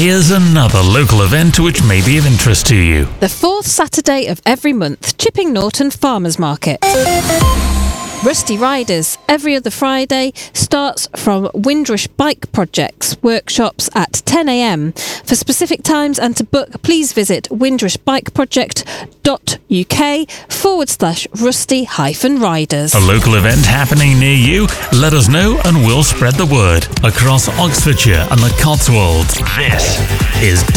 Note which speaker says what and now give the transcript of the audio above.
Speaker 1: Here's another local event which may be of interest to you.
Speaker 2: The fourth Saturday of every month, Chipping Norton Farmers Market. Rusty Riders, every other Friday, starts from Windrush Bike Projects workshops at 10 a.m. For specific times and to book, please visit windrushbikeproject.uk/rusty-riders.
Speaker 1: A local event happening near you? Let us know and we'll spread the word across Oxfordshire and the Cotswolds. This is